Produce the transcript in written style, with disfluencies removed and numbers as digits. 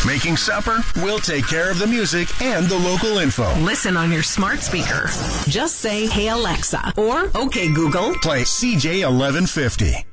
Making supper? We'll take care of the music and the local info. Listen on your smart speaker. Just say, "Hey Alexa," or "Okay Google." Play CJ 1150.